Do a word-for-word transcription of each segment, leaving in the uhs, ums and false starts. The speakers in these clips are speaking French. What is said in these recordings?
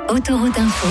Autoroute Info.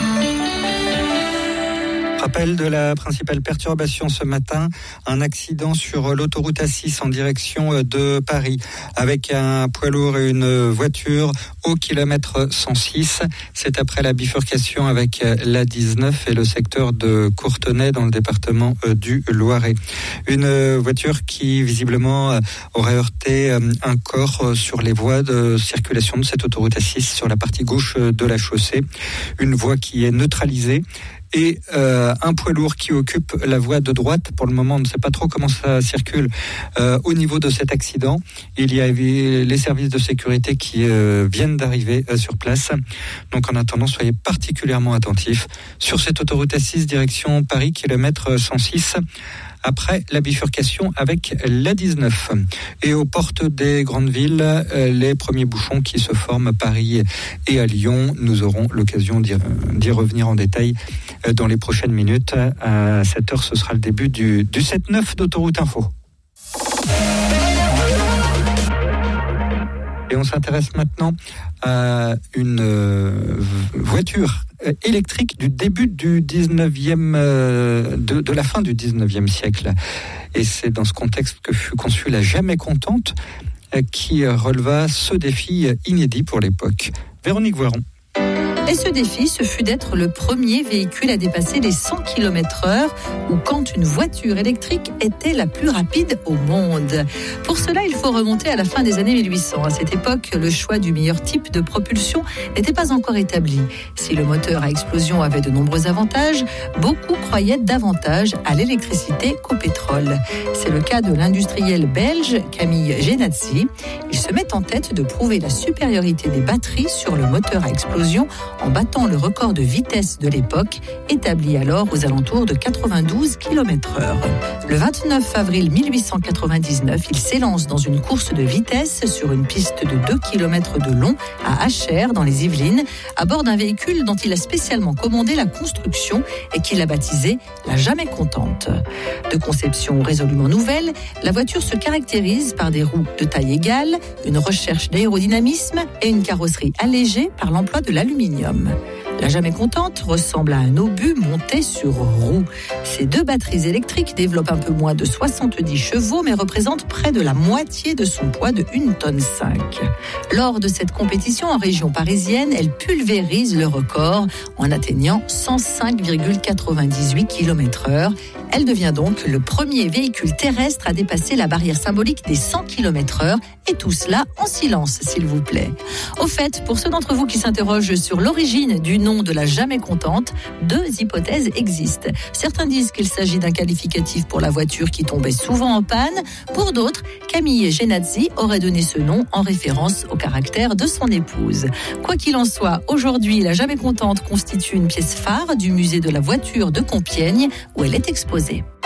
Rappel de la principale perturbation ce matin, un accident sur l'autoroute A six en direction de Paris avec un poids lourd et une voiture au kilomètre cent six. C'est après la bifurcation avec l'A dix-neuf et le secteur de Courtenay dans le département du Loiret. Une voiture qui visiblement aurait heurté un corps sur les voies de circulation de cette autoroute A six sur la partie gauche de la chaussée. Une voie qui est neutralisée. Et euh, un poids lourd qui occupe la voie de droite. Pour le moment, on ne sait pas trop comment ça circule euh, au niveau de cet accident. Il y a les services de sécurité qui euh, viennent d'arriver euh, sur place. Donc en attendant, soyez particulièrement attentifs sur cette autoroute A six direction Paris, kilomètre cent six. Après la bifurcation avec l'A dix-neuf. Et aux portes des grandes villes, les premiers bouchons qui se forment à Paris et à Lyon. Nous aurons l'occasion d'y, d'y revenir en détail dans les prochaines minutes. À sept heures, ce sera le début du, du sept neuf d'Autoroute Info. Et on s'intéresse maintenant à une euh, voiture électrique du début du dix-neuvième, euh, de, de la fin du dix-neuvième siècle. Et c'est dans ce contexte que fut conçue la Jamais Contente, euh, qui releva ce défi inédit pour l'époque. Véronique Voiron. Et ce défi, ce fut d'être le premier véhicule à dépasser les cent kilomètres heure, ou quand une voiture électrique était la plus rapide au monde. Pour cela, il faut remonter à la fin des années mille huit cents. À cette époque, le choix du meilleur type de propulsion n'était pas encore établi. Si le moteur à explosion avait de nombreux avantages, beaucoup croyaient davantage à l'électricité qu'au pétrole. C'est le cas de l'industriel belge Camille Genazzi. Il se met en tête de prouver la supériorité des batteries sur le moteur à explosion en battant le record de vitesse de l'époque, établi alors aux alentours de quatre-vingt-douze kilomètres heure. Le vingt-neuf avril mille huit cent quatre-vingt-dix-neuf, il s'élance dans une course de vitesse sur une piste de deux kilomètres de long à Achères, dans les Yvelines, à bord d'un véhicule dont il a spécialement commandé la construction et qu'il a baptisé la Jamais Contente. De conception résolument nouvelle, la voiture se caractérise par des roues de taille égale, une recherche d'aérodynamisme et une carrosserie allégée par l'emploi de l'aluminium. La Jamais Contente ressemble à un obus monté sur roue. Ces deux batteries électriques développent un peu moins de soixante-dix chevaux, mais représentent près de la moitié de son poids de une tonne cinq. Lors de cette compétition en région parisienne, elle pulvérise le record en atteignant cent cinq virgule quatre-vingt-dix-huit kilomètres heure. Elle devient donc le premier véhicule terrestre à dépasser la barrière symbolique des cent kilomètres heure, et tout cela en silence, s'il vous plaît. Au fait, pour ceux d'entre vous qui s'interrogent sur l'origine du nom de la Jamais Contente, deux hypothèses existent. Certains disent qu'il s'agit d'un qualificatif pour la voiture qui tombait souvent en panne. Pour d'autres, Camille Genazzi aurait donné ce nom en référence au caractère de son épouse. Quoi qu'il en soit, aujourd'hui, la Jamais Contente constitue une pièce phare du musée de la voiture de Compiègne, où elle est exposée.